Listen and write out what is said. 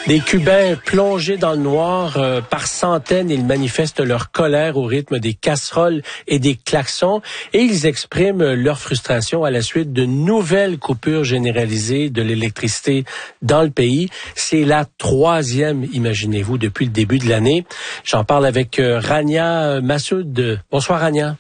Des Cubains plongés dans le noir par centaines, ils manifestent leur colère au rythme des casseroles et des klaxons et ils expriment leur frustration à la suite de nouvelles coupures généralisées de l'électricité dans le pays. C'est la 3e, imaginez-vous, depuis le début de l'année. J'en parle avec Rania Massoud. Bonsoir Rania.